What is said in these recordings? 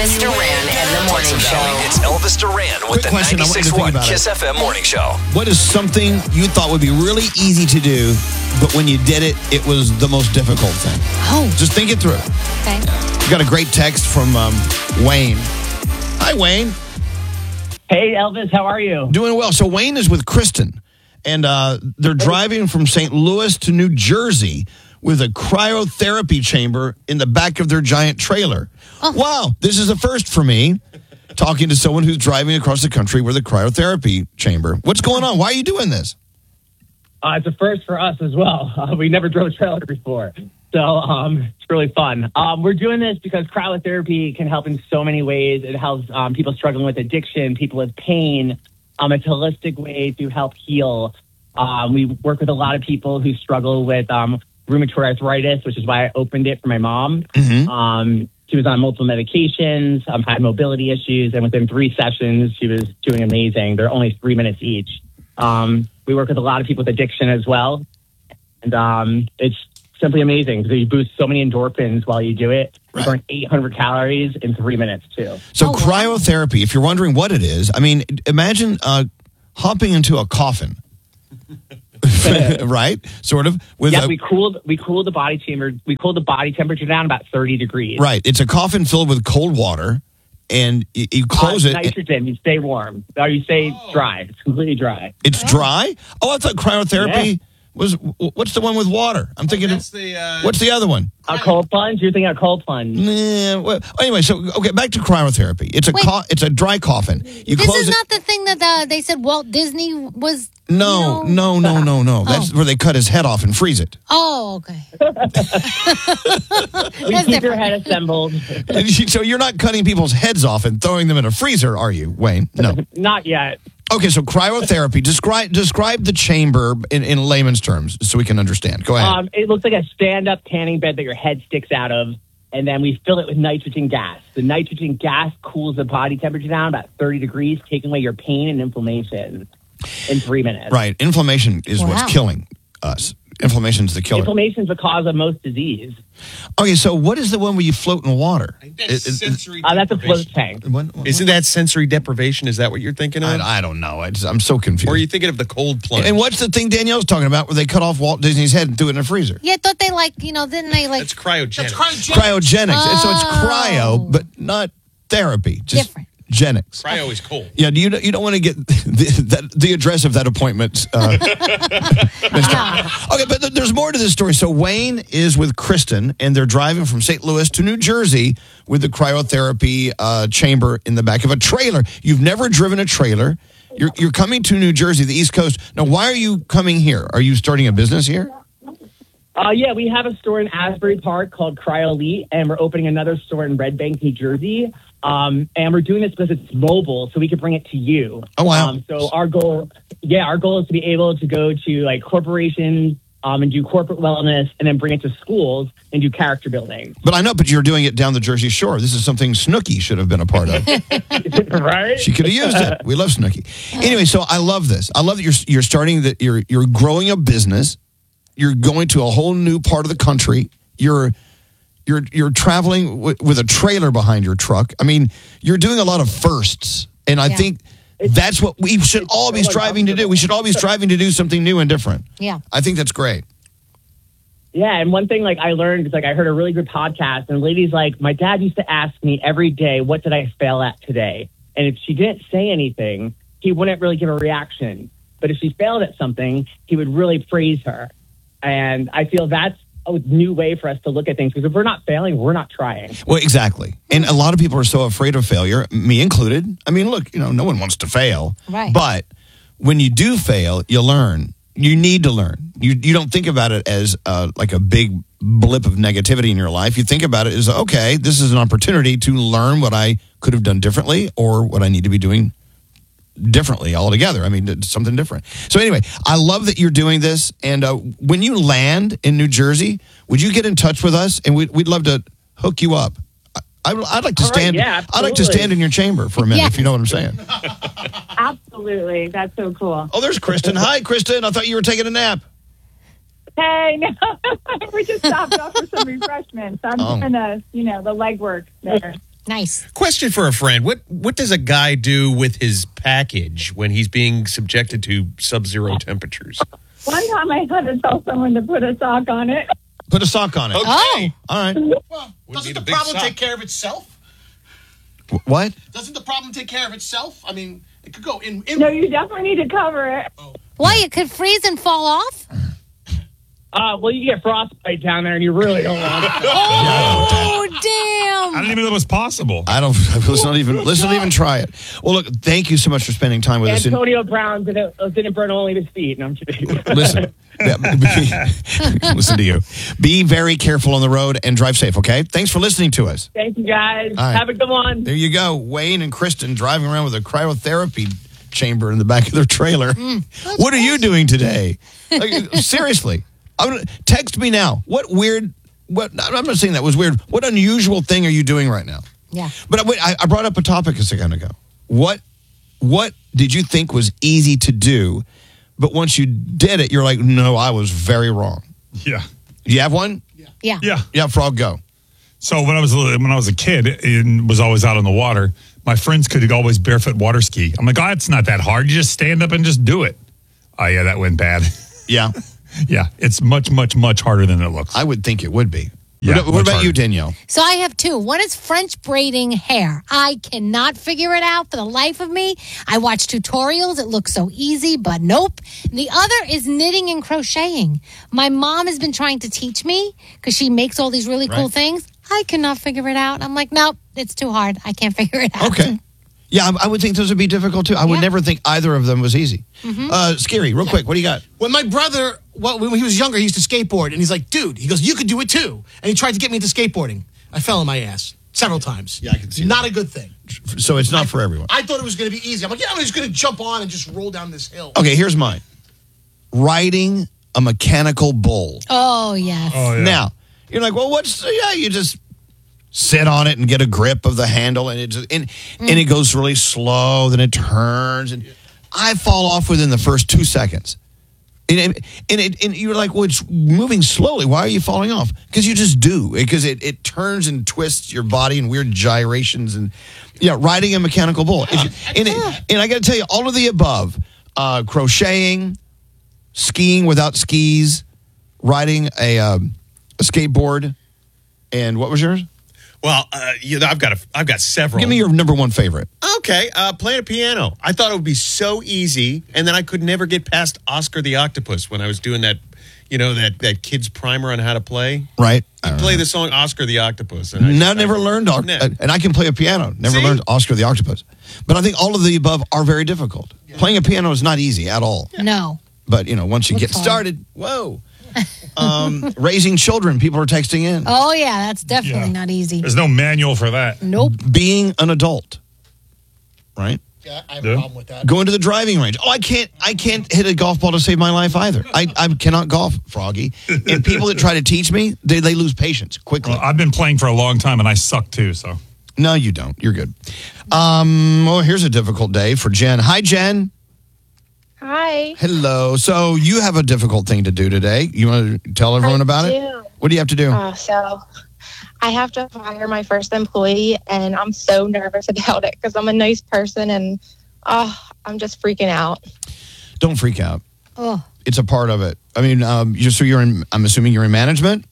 Elvis Duran and the Morning Show. It's Elvis Duran with Quick the question, I want you to think 96.1 about it. Kiss FM Morning Show. What is something you thought would be really easy to do, but when you did it, it was the most difficult thing? Oh, Just think it through. okay. We got a great text from Wayne. Hi, Wayne. Hey, Elvis, how are you? Doing well. So Wayne is with Kristen, and they're driving from St. Louis to New Jersey with a cryotherapy chamber in the back of their giant trailer. Oh. Wow, this is a first for me, talking to someone who's driving across the country with a cryotherapy chamber. What's going on? Why are you doing this? It's a first for us as well. We never drove a trailer before. So it's really fun. We're doing this because cryotherapy can help in so many ways. It helps people struggling with addiction, people with pain. It's a holistic way to help heal. We work with a lot of people who struggle with rheumatoid arthritis, which is why I opened it for my mom. Mm-hmm. She was on multiple medications, had mobility issues, and within 3 sessions, she was doing amazing. They're only 3 minutes each. We work with a lot of people with addiction as well. And it's simply amazing because you boost so many endorphins while you do it. You burn 800 calories in 3 minutes, too. So cryotherapy, if you're wondering what it is, I mean, imagine hopping into a coffin. Right? Sort of. With we cooled the body chamber. We cooled the body temperature down about 30 degrees. Right. It's a coffin filled with cold water, and you close it. Nitrogen. You stay warm. Or you stay dry. It's completely dry. It's dry? Oh, I thought cryotherapy was. What's the one with water? I'm thinking. What's the other one? A cold plunge? You're thinking a cold plunge. Well, anyway, so okay, back to cryotherapy. It's it's a dry coffin. You This close is it. not the thing that they said Walt Disney was. No. That's where they cut his head off and freeze it. Oh, okay. We keep your head assembled. So you're not cutting people's heads off and throwing them in a freezer, are you, Wayne? No. Not yet. Okay, so cryotherapy. Describe the chamber in layman's terms so we can understand. Go ahead. It looks like a stand-up tanning bed that your head sticks out of, and then we fill it with nitrogen gas. The nitrogen gas cools the body temperature down about 30 degrees, taking away your pain and inflammation in 3 minutes. Right. Inflammation is what's killing us. Inflammation is the killer. Inflammation is the cause of most disease. Okay, so what is the one where you float in water? That's a float tank. Isn't that sensory deprivation? Is that what you're thinking of? I don't know. I'm so confused. Or are you thinking of the cold plunge? And what's the thing Danielle's talking about where they cut off Walt Disney's head and threw it in a freezer? Yeah, I thought they didn't they That's cryogenics. Cryogenics. And so it's cryo, but not therapy. Just Different. Genics. Cryo is cold. Yeah, you don't want to get the address of that appointment. Okay, but there's more to this story. So Wayne is with Kristen, and they're driving from St. Louis to New Jersey with the cryotherapy chamber in the back of a trailer. You've never driven a trailer. You're coming to New Jersey, the East Coast. Now, why are you coming here? Are you starting a business here? Yeah, we have a store in Asbury Park called CryoElite, and we're opening another store in Red Bank, New Jersey. And we're doing this because it's mobile, so we can bring it to you. Oh, wow. So our goal is to be able to go to corporations and do corporate wellness, and then bring it to schools and do character building. But you're doing it down the Jersey Shore. This is something Snooki should have been a part of. Right? She could have used it. We love Snooki. Anyway, so I love this. I love that you're starting you're growing a business. You're going to a whole new part of the country. You're traveling with a trailer behind your truck. I mean, you're doing a lot of firsts, and I think that's what we should all be striving to do. We should all be striving to do something new and different. Yeah. I think that's great. Yeah, and one thing I learned is I heard a really good podcast, and the lady's like, my dad used to ask me every day, what did I fail at today? And if she didn't say anything, he wouldn't really give a reaction. But if she failed at something, he would really praise her. And I feel that's a new way for us to look at things, because if we're not failing, we're not trying. Well, exactly. And a lot of people are so afraid of failure, me included. I mean, look, no one wants to fail. Right. But when you do fail, you learn. You need to learn. You don't think about it as like a big blip of negativity in your life. You think about it as, okay, this is an opportunity to learn what I could have done differently or what I need to be doing differently altogether. I mean, it's something different. So anyway, I love that you're doing this. And when you land in New Jersey, would you get in touch with us? And we'd love to hook you up. I'd like to stand. I'd like to stand in your chamber for a minute, if you know what I'm saying. Absolutely, that's so cool. Oh, there's Kristen. Hi, Kristen. I thought you were taking a nap. Hey, no, we just stopped off for some refreshments. I'm doing the legwork there. Nice. Question for a friend. What does a guy do with his package when he's being subjected to sub-zero temperatures? One time I had to tell someone to put a sock on it. Put a sock on it. Okay. Oh. All right. Well, Wouldn't doesn't need the a big problem sock. take care of itself? What? Doesn't the problem take care of itself? I mean, it could go in. No, you definitely need to cover it. Why, it could freeze and fall off? Well, you get frostbite down there, and you really don't want it. Oh, I damn. didn't even know it was possible. I don't. Let's not even try it. Well, look. Thank you so much for spending time with us. Antonio Brown didn't burn only his feet. No, I'm kidding. Listen. Listen to you. Be very careful on the road and drive safe. Okay. Thanks for listening to us. Thank you, guys. All right. Have a good one. There you go. Wayne and Kristen driving around with a cryotherapy chamber in the back of their trailer. What are you doing today? Like, seriously. Text me now. What weird, I'm not saying that was weird. What unusual thing are you doing right now? Yeah. But I brought up a topic a second ago. What did you think was easy to do, but once you did it, you're like, no, I was very wrong. Yeah. You have one? Yeah. Yeah, Frog, go. So when I was a kid and was always out on the water, my friends could always barefoot water ski. I'm like, oh, it's not that hard. You just stand up and just do it. Oh, yeah, that went bad. Yeah. Yeah, it's much, much, much harder than it looks. I would think it would be. Yeah, what much about harder. you, Danielle? So I have two. One is French braiding hair. I cannot figure it out for the life of me. I watch tutorials. It looks so easy, but nope. The other is knitting and crocheting. My mom has been trying to teach me because she makes all these really cool things. I cannot figure it out. I'm like, nope, it's too hard. I can't figure it out. Okay. Yeah, I would think those would be difficult too. I would Yeah. never think either of them was easy. Scary, real quick, what do you got? When my brother, when he was younger, he used to skateboard, and he's like, dude, he goes, you could do it too. And he tried to get me into skateboarding. I fell on my ass several times. Yeah, I can see Not a good thing. So it's not for everyone. I thought it was going to be easy. I'm like, yeah, I'm just going to jump on and just roll down this hill. Okay, here's mine. Riding a mechanical bull. Oh, yes. Oh, yeah. Now, you're like, well, you just sit on it and get a grip of the handle, and it goes really slow, then it turns, and I fall off within the first 2 seconds. And you're like, well, it's moving slowly. Why are you falling off? Because you just do. Because it turns and twists your body in weird gyrations. And yeah, riding a mechanical bull. And I got to tell you, all of the above, crocheting, skiing without skis, riding a skateboard, and what was yours? Well, I've got several. Give me your number one favorite. Okay, playing a piano. I thought it would be so easy, and then I could never get past Oscar the Octopus when I was doing that, that kid's primer on how to play. Right. Play the song Oscar the Octopus. And Never learned, and I can play a piano. Never See? learned Oscar the Octopus. But I think all of the above are very difficult. Playing a piano is not easy at all. No. But, once you get hard. started, whoa. Raising children, people are texting in. Oh, yeah, that's definitely Yeah. not easy. There's no manual for that. Nope. Being an adult, right? Yeah, I have a problem with that. Going to the driving range. Oh, I can't hit a golf ball to save my life either. I cannot golf, Froggy. And people that try to teach me, they lose patience quickly. Well, I've been playing for a long time, and I suck too, so. No, you don't. You're good. Well, here's a difficult day for Jen. Hi, Jen. Hi. Hello. So you have a difficult thing to do today. You want to tell everyone about it? What do you have to do? So I have to hire my first employee, and I'm so nervous about it because I'm a nice person, and I'm just freaking out. Don't freak out. Oh. It's a part of it. I mean, I'm assuming you're in management?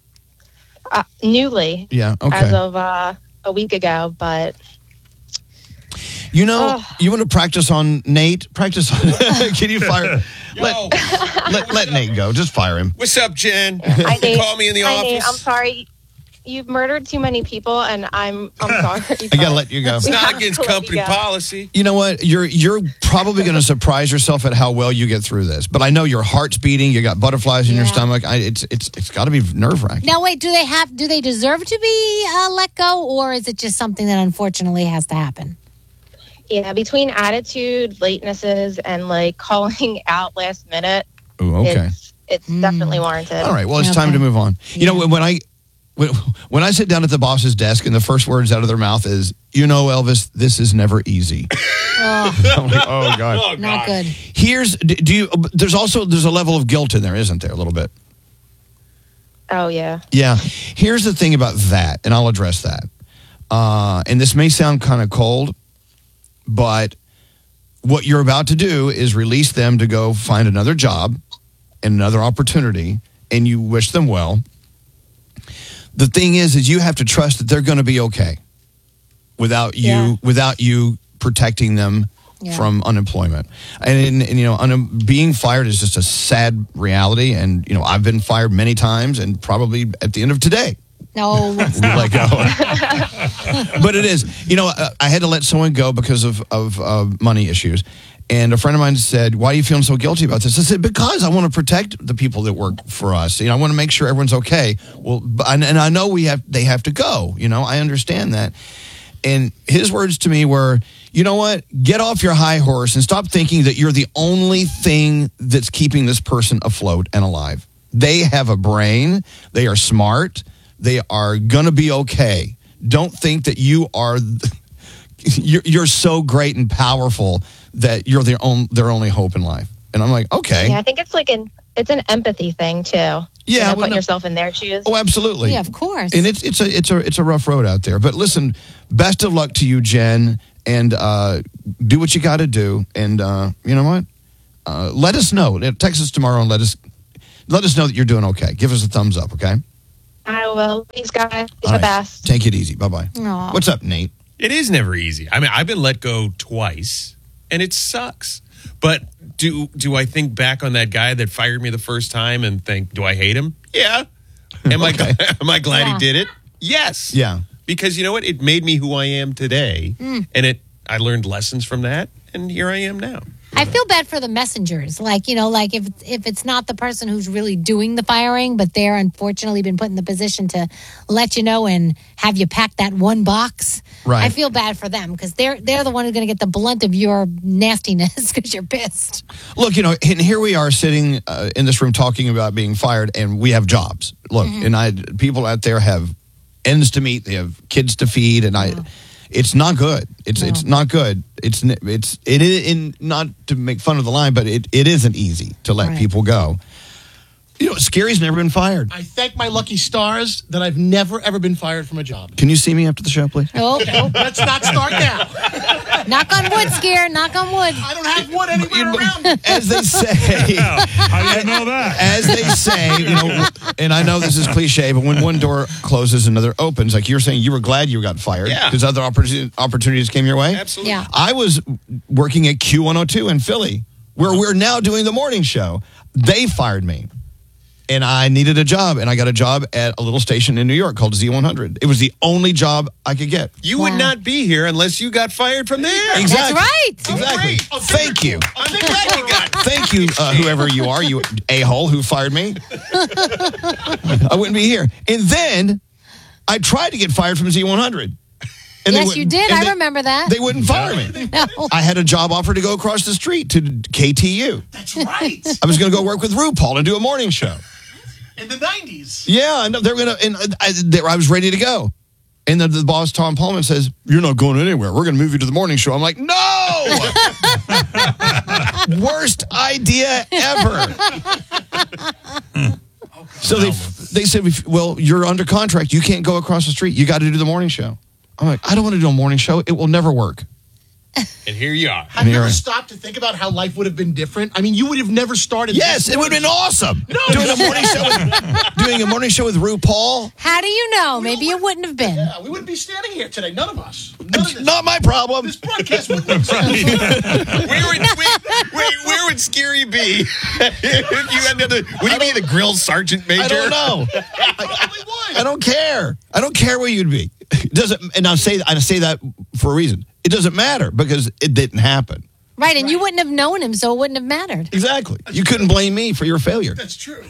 Newly. Yeah, okay. As of a week ago, but... You want to practice on Nate? Practice on... Can you fire... Let Nate go. Just fire him. What's up, Jen? Hi, Nate. Call me in the Hi, office. Nate. I'm sorry. You've murdered too many people, and I'm sorry. I got to let you go. It's not against company go. policy. You know what? You're probably going to surprise yourself at how well you get through this. But I know your heart's beating. You got butterflies in your stomach. It's got to be nerve-wracking. Now, wait, do they deserve to be let go, or is it just something that unfortunately has to happen? Yeah, between attitude, latenesses, and like calling out last minute, Ooh, okay. it's definitely warranted. All right. Well, it's time to move on. You know, when I sit down at the boss's desk and the first words out of their mouth is, Elvis, this is never easy. I'm like, oh God. Not good. There's a level of guilt in there, isn't there? A little bit. Oh, yeah. Yeah. Here's the thing about that, and I'll address that. and this may sound kind of cold, but what you're about to do is release them to go find another job and another opportunity, and you wish them well. The thing is you have to trust that they're going to be okay without you protecting them from unemployment. And being fired is just a sad reality. And, I've been fired many times, and probably at the end of today. No. Let go. But it is. I had to let someone go because of money issues. And a friend of mine said, "Why are you feeling so guilty about this?" I said, "Because I want to protect the people that work for us. I want to make sure everyone's okay." Well, and I know they have to go. I understand that. And his words to me were, "You know what? Get off your high horse and stop thinking that you're the only thing that's keeping this person afloat and alive. They have a brain. They are smart. They are going to be okay. Don't think that you are you're so great and powerful that you're their only hope in life." And I'm like, okay. Yeah, I think it's it's an empathy thing too. Yeah, putting yourself in their shoes. Oh, absolutely. Yeah, of course. And it's a rough road out there. But listen, best of luck to you, Jen, and do what you got to do. And you know what? Let us know. Text us tomorrow and let us know that you're doing okay. Give us a thumbs up, okay? I will. Thanks, guys. You're All the best. Take it easy. Bye-bye. Aw. What's up, Nate? It is never easy. I mean, I've been let go twice, and it sucks. But do I think back on that guy that fired me the first time and think, do I hate him? Yeah. Am I glad he did it? Yes. Yeah. Because you know what? It made me who I am today, and I learned lessons from that, and here I am now. I feel bad for the messengers. Like if it's not the person who's really doing the firing, but they're unfortunately been put in the position to let you know and have you pack that one box. Right. I feel bad for them because they're the one who's going to get the blunt of your nastiness because you're pissed. Look, and here we are sitting in this room talking about being fired, and we have jobs. Look, and people out there have ends to meet, they have kids to feed, and it's not good. It's not good. It is not to make fun of the line, but it isn't easy to let people go. Scary's never been fired. I thank my lucky stars that I've never, ever been fired from a job. Can you see me after the show, please? Oh. Let's not start now. Knock on wood, Scare. Knock on wood. I don't have wood anywhere around me. As they say. How do you know that? As they say, and I know this is cliche, but when one door closes, another opens. Like you're saying, you were glad you got fired because other opportunities came your way. Absolutely. Yeah. I was working at Q102 in Philly, where we're now doing the morning show. They fired me. And I needed a job, and I got a job at a little station in New York called Z100. It was the only job I could get. You would not be here unless you got fired from there. Exactly. That's right. Exactly. Thank you. I'm glad you got. Thank you, whoever you are, you a-hole who fired me. I wouldn't be here. And then I tried to get fired from Z100. And Yes, you did. I remember that. They wouldn't fire me. No. I had a job offer to go across the street to KTU. That's right. I was going to go work with RuPaul and do a morning show. In the 90s. Yeah, I know they were going to, and I was ready to go. And the boss, Tom Pullman, says, "You're not going anywhere. We're going to move you to the morning show." I'm like, no! Worst idea ever. So they said, "Well, you're under contract. You can't go across the street. You got to do the morning show." I'm like, I don't want to do a morning show. It will never work. And here you are. Have you ever stopped to think about how life would have been different? I mean, you would have never started. Yes, it would have been awesome. No, doing a morning show with RuPaul. How do you know? Maybe it wouldn't have been. Yeah, we wouldn't be standing here today. None of us. None of this. Not my problem. This broadcast wouldn't exist. Where would Scary be? If you had to, would he be the grill sergeant major? I don't know. I don't care. I don't care where you'd be. And I say that for a reason. It doesn't matter because it didn't happen. Right, and you wouldn't have known him, so it wouldn't have mattered. Exactly. You couldn't blame me for your failure. That's true.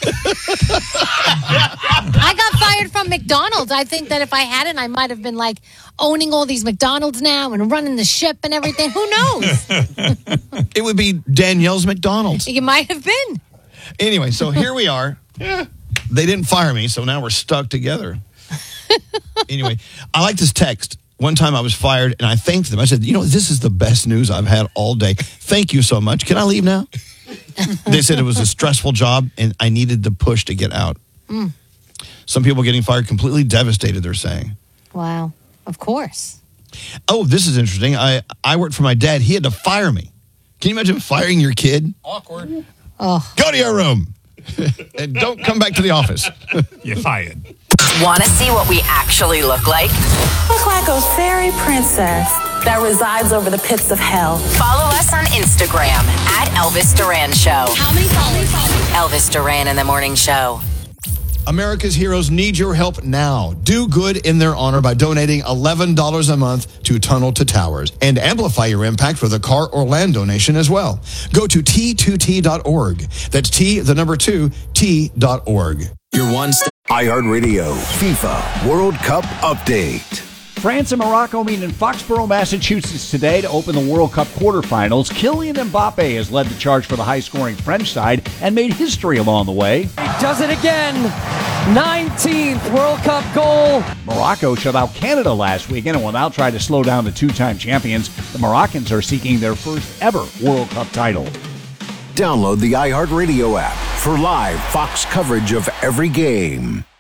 I got fired from McDonald's. I think that if I hadn't, I might have been like owning all these McDonald's now and running the ship and everything. Who knows? It would be Danielle's McDonald's. You might have been. Anyway, so here we are. They didn't fire me, so now we're stuck together. Anyway, I like this text. One time I was fired, and I thanked them. I said, this is the best news I've had all day. Thank you so much. Can I leave now? They said it was a stressful job, and I needed the push to get out. Some people getting fired completely devastated, they're saying. Wow. Of course. Oh, this is interesting. I worked for my dad. He had to fire me. Can you imagine firing your kid? Awkward. Oh. Go to your room. And don't come back to the office. You're fired. Want to see what we actually look like? Look like a fairy princess that resides over the pits of hell. Follow us on Instagram at Elvis Duran Show. How many followers? Elvis Duran in the Morning Show. America's heroes need your help now. Do good in their honor by donating $11 a month to Tunnel to Towers and amplify your impact with a car or land donation as well. Go to T2T.org. That's T2T.org. Your one step. iHeartRadio FIFA World Cup Update. France and Morocco meet in Foxborough, Massachusetts today to open the World Cup quarterfinals. Kylian Mbappe has led the charge for the high-scoring French side and made history along the way. He does it again. 19th World Cup goal. Morocco shut out Canada last weekend and will now try to slow down the two-time champions. The Moroccans are seeking their first ever World Cup title. Download the iHeartRadio app for live Fox coverage of every game.